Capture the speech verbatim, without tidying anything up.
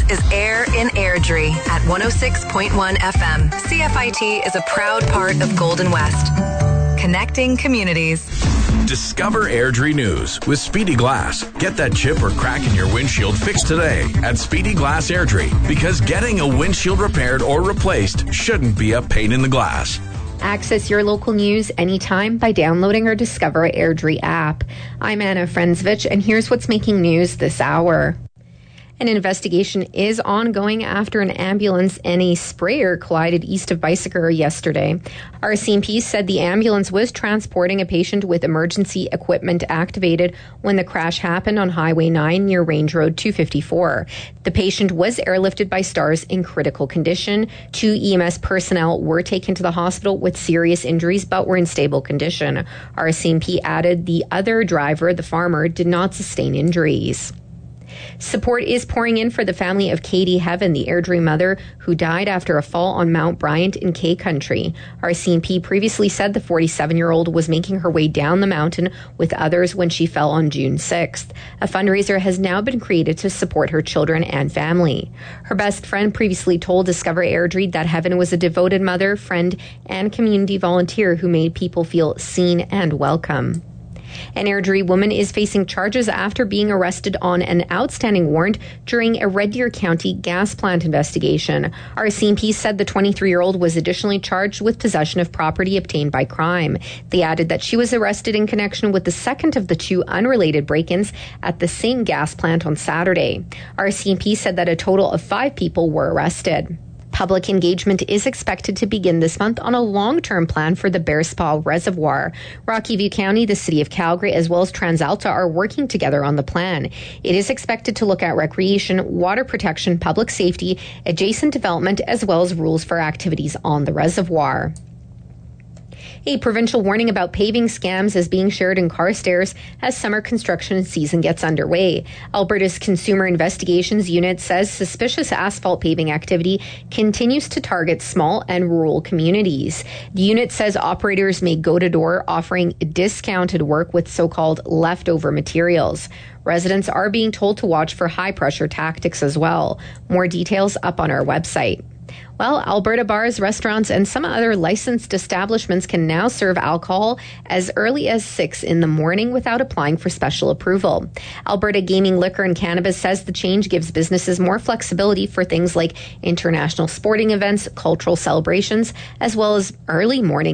is Air in Airdrie at one oh six point one F M. C F I T is a proud part of Golden West. Connecting communities. Discover Airdrie News with Speedy Glass. Get that chip or crack in your windshield fixed today at Speedy Glass Airdrie, because getting a windshield repaired or replaced shouldn't be a pain in the glass. Access your local news anytime by downloading our Discover Airdrie app. I'm Anna Frenzvich, and here's what's making news this hour. An investigation is ongoing after an ambulance and a sprayer collided east of Bicycle yesterday. R C M P said the ambulance was transporting a patient with emergency equipment activated when the crash happened on Highway nine near Range Road two fifty-four. The patient was airlifted by STARS in critical condition. Two E M S personnel were taken to the hospital with serious injuries but were in stable condition. R C M P added the other driver, the farmer, did not sustain injuries. Support is pouring in for the family of Katie Heaven, the Airdrie mother who died after a fall on Mount Bryant in K Country. R C M P previously said the forty-seven-year-old was making her way down the mountain with others when she fell on June sixth. A fundraiser has now been created to support her children and family. Her best friend previously told Discover Airdrie that Heaven was a devoted mother, friend, and community volunteer who made people feel seen and welcome. An Airdrie woman is facing charges after being arrested on an outstanding warrant during a Red Deer County gas plant investigation. R C M P said the twenty-three-year-old was additionally charged with possession of property obtained by crime. They added that she was arrested in connection with the second of the two unrelated break-ins at the same gas plant on Saturday. R C M P said that a total of five people were arrested. Public engagement is expected to begin this month on a long-term plan for the Bearspaw Reservoir. Rocky View County, the City of Calgary, as well as TransAlta are working together on the plan. It is expected to look at recreation, water protection, public safety, adjacent development, as well as rules for activities on the reservoir. A provincial warning about paving scams is being shared in Carstairs as summer construction season gets underway. Alberta's Consumer Investigations Unit says suspicious asphalt paving activity continues to target small and rural communities. The unit says operators may go to door offering discounted work with so-called leftover materials. Residents are being told to watch for high-pressure tactics as well. More details up on our website. Well, Alberta bars, restaurants, and some other licensed establishments can now serve alcohol as early as six in the morning without applying for special approval. Alberta Gaming, Liquor and Cannabis says the change gives businesses more flexibility for things like international sporting events, cultural celebrations, as well as early morning